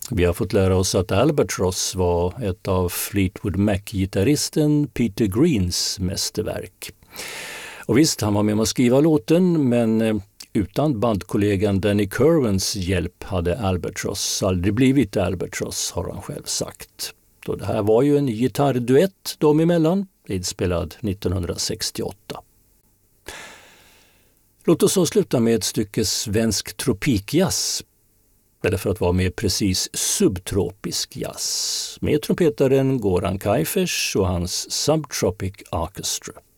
Vi har fått lära oss att Albatross var ett av Fleetwood Mac-gitarristen Peter Greens mästerverk. Och visst, han var med om att skriva låten, men utan bandkollegan Danny Kirwans hjälp hade Albatross aldrig blivit Albatross, har han själv sagt. Då det här var ju en gitarrduett dem emellan, inspelad 1968. Låt oss avsluta med ett stycke svensk tropikjazz, eller för att vara mer precis subtropisk jazz, med trumpetaren Goran Kajfers och hans Subtropic Orchestra.